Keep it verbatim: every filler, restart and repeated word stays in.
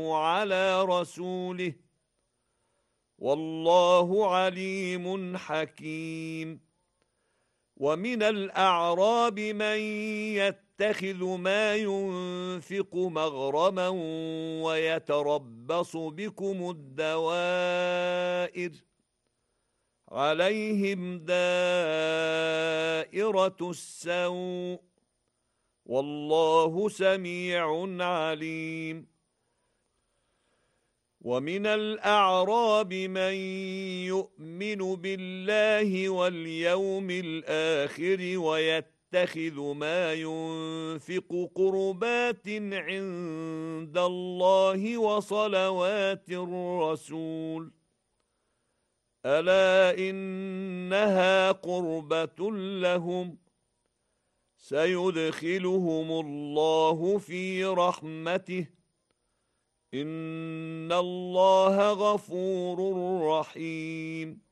على رسوله والله عليم حكيم. ومن الأعراب من يتخذ ما ينفق مغرما ويتربص بكم الدوائر عليهم دائرة السوء والله سميع عليم. ومن الأعراب من يؤمن بالله واليوم الآخر ويتخذ ما ينفق قربات عند الله وصلوات الرسول ألا إنها قربة لهم سيدخلهم الله في رحمته إن الله غفور رحيم.